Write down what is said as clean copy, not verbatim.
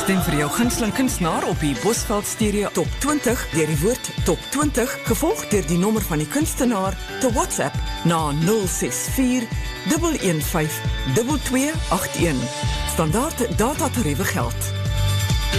Stem vir jou gunsteling kunstenaar op die Bosveld Stereo Top 20 deur die woord Top 20 gevolg deur die nommer van die kunstenaar te WhatsApp na 064 115 2281. Standaard datatariewe geld.